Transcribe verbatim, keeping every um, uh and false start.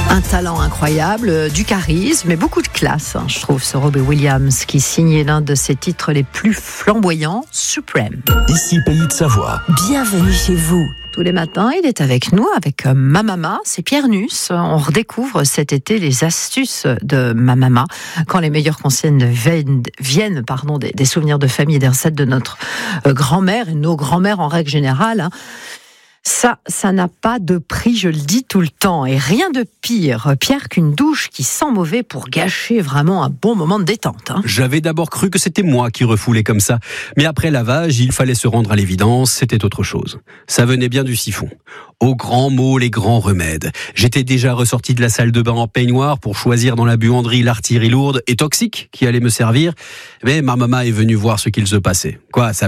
Un talent incroyable, du charisme et beaucoup de classe, hein, je trouve, ce Robbie Williams qui signait l'un de ses titres les plus flamboyants, Supreme. Ici Pays de Savoie. Bienvenue chez vous. Tous les matins, il est avec nous, avec ma maman, c'est Pierre Nuss. On redécouvre cet été les astuces de ma maman, quand les meilleurs conseils viennent, viennent pardon, des, des souvenirs de famille et des recettes de notre euh, grand-mère et nos grand-mères en règle générale. Hein. Ça, ça n'a pas de prix, je le dis tout le temps. Et rien de pire, Pierre, qu'une douche qui sent mauvais pour gâcher vraiment un bon moment de détente. Hein. J'avais d'abord cru que c'était moi qui refoulais comme ça. Mais après lavage, il fallait se rendre à l'évidence, c'était autre chose. Ça venait bien du siphon. Aux grands mots, les grands remèdes. J'étais déjà ressorti de la salle de bain en peignoir pour choisir dans la buanderie l'artillerie lourde et toxique qui allait me servir. Mais ma maman est venue voir ce qu'il se passait. Quoi, ça pue ?